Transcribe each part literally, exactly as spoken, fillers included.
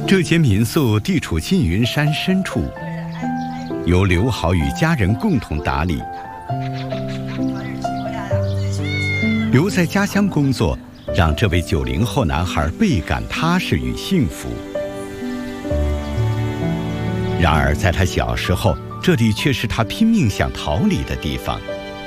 这间民宿地处缙云山深处，由刘豪与家人共同打理。留在家乡工作，让这位九零后男孩倍感踏实与幸福。然而，在他小时候，这里却是他拼命想逃离的地方。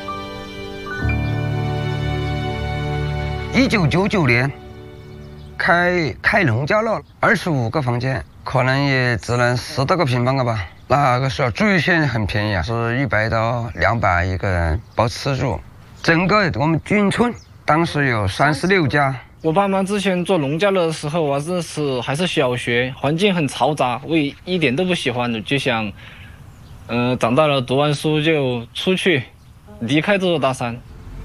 一九九九年，开开农家乐，二十五个房间，可能也只能十多个平方个吧。那个时候住一线很便宜啊，是一百到两百一个人包吃住。整个我们军村当时有三十六家。 我爸妈之前做农家乐的时候，我这是还是小学，环境很嘈杂，我一点都不喜欢的，就想，呃，长大了读完书就出去，离开这座大山。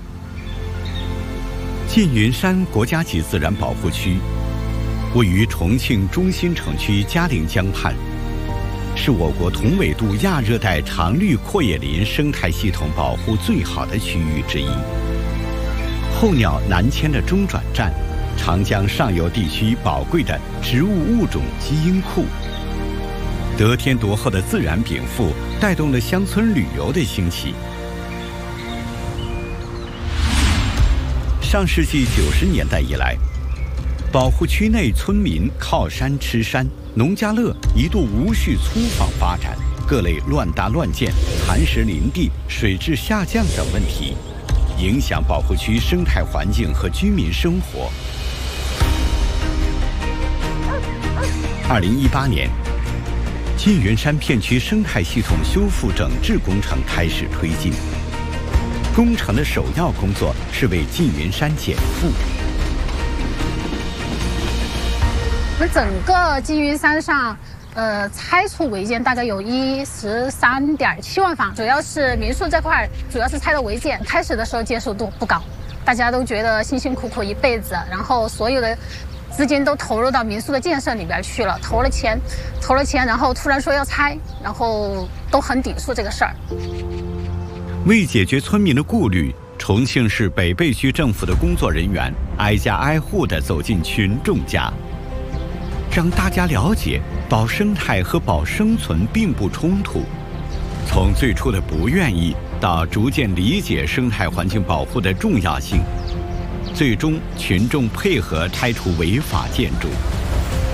缙云山国家级自然保护区位于重庆中心城区嘉陵江畔，是我国同纬度亚热带常绿阔叶林生态系统保护最好的区域之一。候鸟南迁的中转站，长江上游地区宝贵的植物物种基因库。得天独厚的自然禀赋带动了乡村旅游的兴起。上世纪九十年代以来，保护区内村民靠山吃山，农家乐一度无序粗放发展，各类乱搭乱建、磐石林地、水质下降等问题，影响保护区生态环境和居民生活。二零一八年，缙云山片区生态系统修复整治工程开始推进。工程的首要工作是为缙云山减负。 我们整个缙云山上，呃，拆除违建大概有一十三点七万方，主要是民宿这块，主要是拆的违建。开始的时候接受度不高，大家都觉得辛辛苦苦一辈子，然后所有的资金都投入到民宿的建设里边去了，投了钱，投了钱，然后突然说要拆，然后都很抵触这个事儿。 为解决村民的顾虑，重庆市北碚区政府的工作人员挨家挨户地走进群众家，让大家了解保生态和保生存并不冲突。从最初的不愿意到逐渐理解生态环境保护的重要性，最终群众配合拆除违法建筑。